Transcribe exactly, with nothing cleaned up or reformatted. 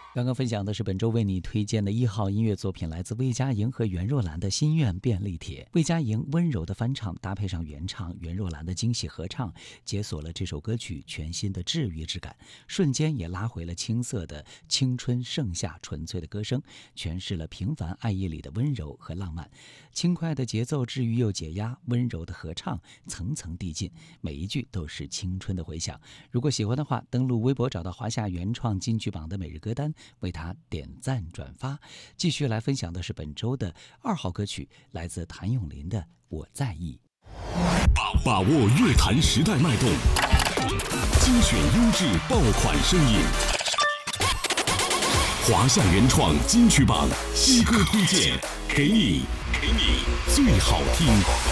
刚刚分享的是本周为你推荐的一号音乐作品，来自魏佳莹和袁若兰的《心愿便利贴》。魏佳莹温柔的翻唱搭配上原唱，袁若兰的惊喜合唱，解锁了这首歌曲全新的治愈之感，瞬间也拉回了青涩的青春盛夏纯粹的歌声，诠释了平凡爱意里的温柔和浪漫。轻快的节奏治愈又解压，温柔的合唱层层递进，每一句都是青春的回响。如果喜欢的话，登录微博找到华夏原创金曲榜的每日歌单，为他点赞转发。继续来分享的是本周的二号歌曲，来自谭咏麟的《我在意》。 把握乐坛时代脉动，精选优质爆款声音，华夏原创金曲榜新歌推荐，给你给你最好听。